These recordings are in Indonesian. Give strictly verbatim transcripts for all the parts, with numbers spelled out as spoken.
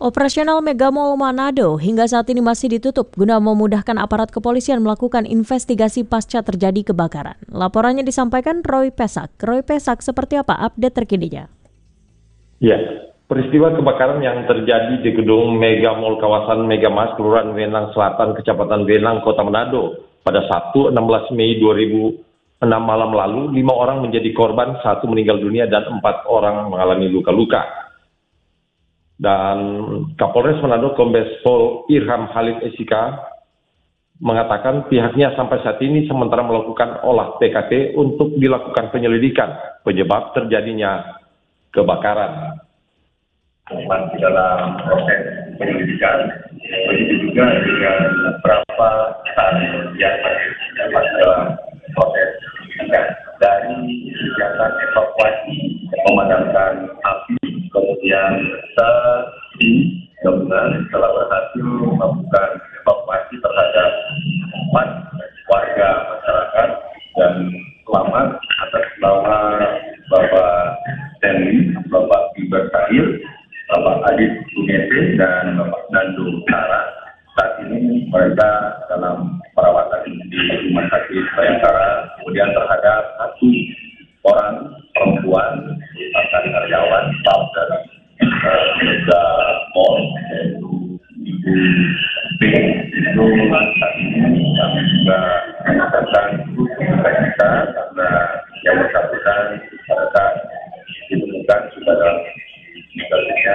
Operasional Mega Mall Manado hingga saat ini masih ditutup guna memudahkan aparat kepolisian melakukan investigasi pasca terjadi kebakaran. Laporannya disampaikan Roy Pesak. Roy Pesak, seperti apa update terkininya? Ya, peristiwa kebakaran yang terjadi di gedung Mega Mall kawasan Megamas, Kelurahan Wenang Selatan, Kecamatan Wenang, Kota Manado pada Sabtu enam belas Mei dua ribu enam malam lalu, lima orang menjadi korban, satu meninggal dunia dan empat orang mengalami luka-luka. Dan Kapolres Manado Kombes Pol Irham Khalid Esika mengatakan pihaknya sampai saat ini sementara melakukan olah T K P untuk dilakukan penyelidikan penyebab terjadinya kebakaran. Di dalam proses penyelidikan, begitu juga dengan beberapa hari yang dapat dalam proses penyelidikan dari kegiatan evakuasi memadamkan api, kemudian tim gabungan telah berhasil melakukan evakuasi terhadap empat warga masyarakat dan selamat atas nama Bapak Stanley, Bapak Iber Tahir, Bapak Adit Sugete, dan Bapak Nando Tara. Saat ini mereka dalam perawatan di Rumah Sakit Bayangkara. Kemudian terhadap satu orang perempuan merupakan karyawan staff dari Mega Mall, yaitu Ibu P. Itu saat ini kami juga mengatakan kita karena yang bersangkutan mereka ditemukan sudah dalam meninggal dunia.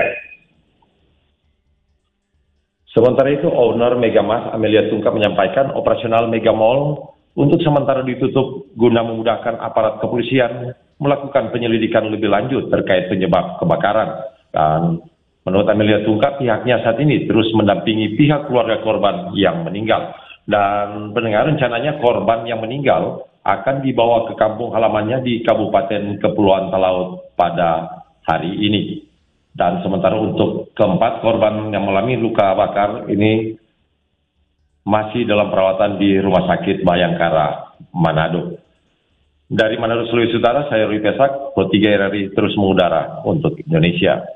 Sementara itu, owner Megamas Amelia Tungkap menyampaikan operasional Mega Mall untuk sementara ditutup guna memudahkan aparat kepolisian melakukan penyelidikan lebih lanjut terkait penyebab kebakaran. Dan menurut Amelia Tungkap, pihaknya saat ini terus mendampingi pihak keluarga korban yang meninggal. Dan pendengar, rencananya korban yang meninggal akan dibawa ke kampung halamannya di Kabupaten Kepulauan Talaut pada hari ini. Dan sementara untuk keempat korban yang mengalami luka bakar ini masih dalam perawatan di Rumah Sakit Bayangkara, Manado. Dari Manado, Sulawesi Utara, saya Roy Pesak, Pro tiga R R I terus mengudara untuk Indonesia.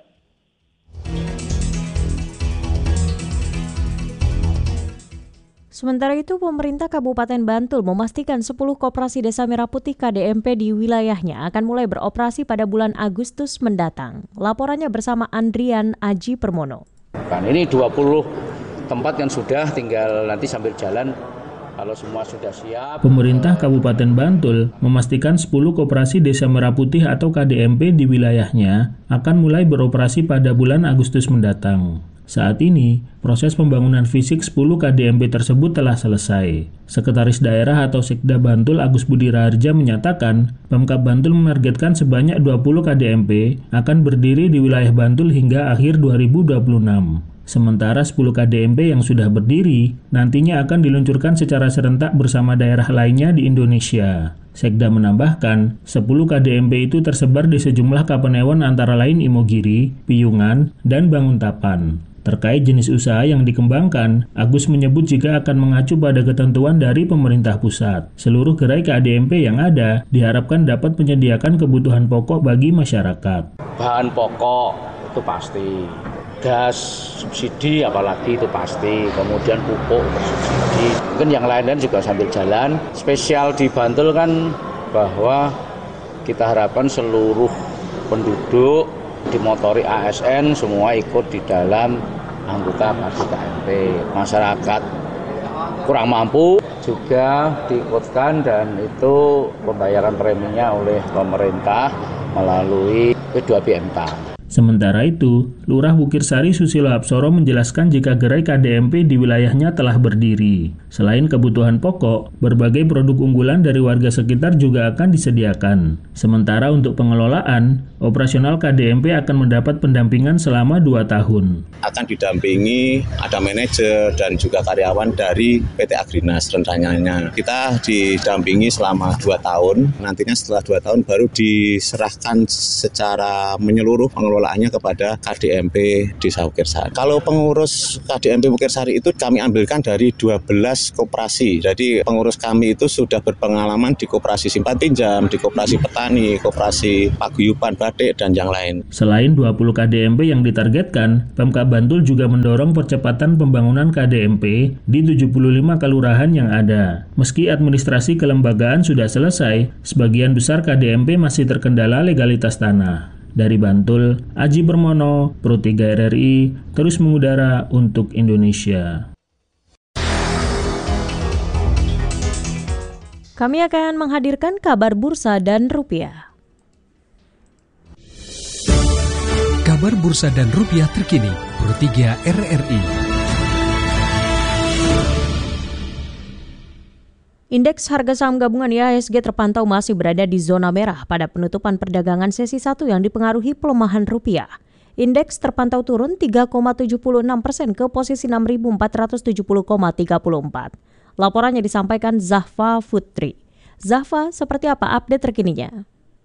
Sementara itu, pemerintah Kabupaten Bantul memastikan sepuluh koperasi Desa Merah Putih K D M P di wilayahnya akan mulai beroperasi pada bulan Agustus mendatang. Laporannya bersama Andrian Aji Permono. Kan ini dua puluh tempat yang sudah, tinggal nanti sambil jalan kalau semua sudah siap. Pemerintah Kabupaten Bantul memastikan sepuluh koperasi Desa Merah Putih atau K D M P di wilayahnya akan mulai beroperasi pada bulan Agustus mendatang. Saat ini, proses pembangunan fisik sepuluh K D M P tersebut telah selesai. Sekretaris Daerah atau Sekda Bantul Agus Budi Raharja menyatakan, Pemkab Bantul menargetkan sebanyak dua puluh K D M P akan berdiri di wilayah Bantul hingga akhir dua ribu dua puluh enam. Sementara sepuluh K D M P yang sudah berdiri nantinya akan diluncurkan secara serentak bersama daerah lainnya di Indonesia. Sekda menambahkan, sepuluh K D M P itu tersebar di sejumlah kapanewon antara lain Imogiri, Piyungan, dan Banguntapan. Terkait jenis usaha yang dikembangkan, Agus menyebut jika akan mengacu pada ketentuan dari pemerintah pusat. Seluruh gerai K D M P yang ada diharapkan dapat menyediakan kebutuhan pokok bagi masyarakat. Bahan pokok itu pasti, gas subsidi apalagi itu pasti, kemudian pupuk bersubsidi. Mungkin yang lain-lain juga sambil jalan. Spesial di Bantul kan bahwa kita harapkan seluruh penduduk dimotori A S N semua ikut di dalam anggota K D M P. Masyarakat kurang mampu juga diikutkan dan itu pembayaran preminya oleh pemerintah melalui P dua B M K. Sementara itu, Lurah Bukirsari Susilo Apsoro menjelaskan jika gerai K D M P di wilayahnya telah berdiri. Selain kebutuhan pokok, berbagai produk unggulan dari warga sekitar juga akan disediakan. Sementara untuk pengelolaan, operasional K D M P akan mendapat pendampingan selama dua tahun. Akan didampingi, ada manajer dan juga karyawan dari P T Agrinas rencananya. Kita didampingi selama dua tahun, nantinya setelah dua tahun baru diserahkan secara menyeluruh pengelolaannya kepada K D M P Desa Bukirsari. Kalau pengurus K D M P Bukirsari itu kami ambilkan dari dua belas koperasi. Jadi pengurus kami itu sudah berpengalaman di koperasi simpan pinjam, di koperasi petani, koperasi paguyuban batik, dan yang lain. Selain dua puluh K D M P yang ditargetkan, Pemkab Bantul juga mendorong percepatan pembangunan K D M P di tujuh puluh lima kelurahan yang ada. Meski administrasi kelembagaan sudah selesai, sebagian besar K D M P masih terkendala legalitas tanah. Dari Bantul, Aji Permono, Pro tiga R R I, terus mengudara untuk Indonesia. Kami akan menghadirkan kabar bursa dan rupiah. Kabar bursa dan rupiah terkini, Pro tiga R R I. Indeks harga saham gabungan I H S G terpantau masih berada di zona merah pada penutupan perdagangan sesi satu yang dipengaruhi pelemahan rupiah. Indeks terpantau turun tiga koma tujuh enam persen ke posisi enam ribu empat ratus tujuh puluh koma tiga empat. Laporannya disampaikan Zahfa Putri. Zahfa, seperti apa update terkininya?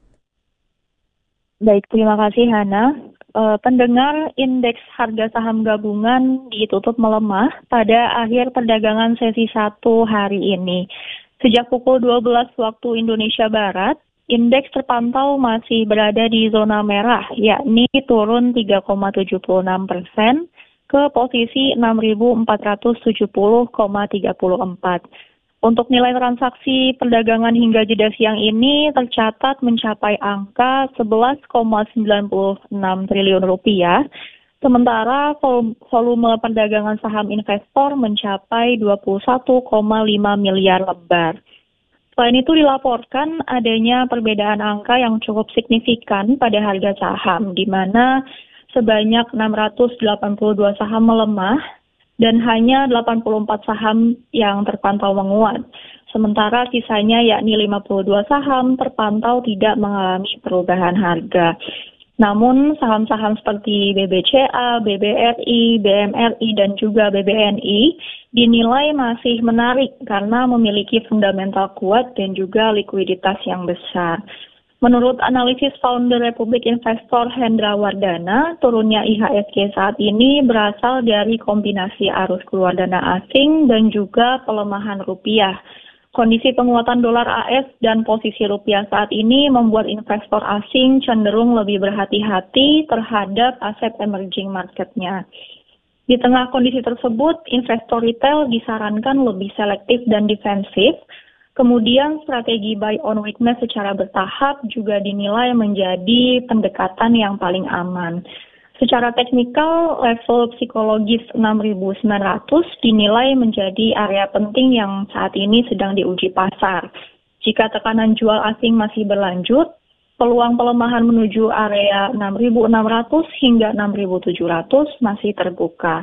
Baik, terima kasih Hana. Uh, pendengar, indeks harga saham gabungan ditutup melemah pada akhir perdagangan sesi satu hari ini. Sejak pukul dua belas waktu Indonesia Barat, indeks terpantau masih berada di zona merah, yakni turun tiga koma tujuh enam persen ke posisi enam ribu empat ratus tujuh puluh koma tiga empat. Untuk nilai transaksi perdagangan hingga jeda siang ini tercatat mencapai angka sebelas koma sembilan enam triliun rupiah, sementara volume perdagangan saham investor mencapai dua puluh satu koma lima miliar lembar. Selain itu dilaporkan adanya perbedaan angka yang cukup signifikan pada harga saham, di mana sebanyak enam ratus delapan puluh dua saham melemah dan hanya delapan puluh empat saham yang terpantau menguat. Sementara sisanya yakni lima puluh dua saham terpantau tidak mengalami perubahan harga. Namun saham-saham seperti B B C A, B B R I, B M R I, dan juga B B N I dinilai masih menarik karena memiliki fundamental kuat dan juga likuiditas yang besar. Menurut analisis founder Republik Investor Hendra Wardana, turunnya I H S G saat ini berasal dari kombinasi arus keluar dana asing dan juga pelemahan rupiah. Kondisi penguatan dolar A S dan posisi rupiah saat ini membuat investor asing cenderung lebih berhati-hati terhadap aset emerging market-nya. Di tengah kondisi tersebut, investor retail disarankan lebih selektif dan defensif. Kemudian strategi buy on weakness secara bertahap juga dinilai menjadi pendekatan yang paling aman. Secara teknikal, level psikologis enam ribu sembilan ratus dinilai menjadi area penting yang saat ini sedang diuji pasar. Jika tekanan jual asing masih berlanjut, peluang pelemahan menuju area enam ribu enam ratus hingga enam ribu tujuh ratus masih terbuka.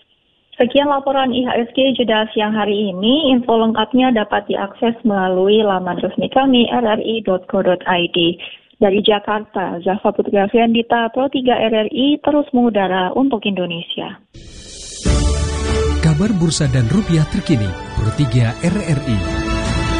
Sekian laporan I H S G jeda siang hari ini. Info lengkapnya dapat diakses melalui laman resmi kami r r i dot co dot i d. Dari Jakarta, Zahfa Putri Afiandita, Pro tiga R R I terus mengudara untuk Indonesia. Kabar bursa dan rupiah terkini, Pro tiga R R I.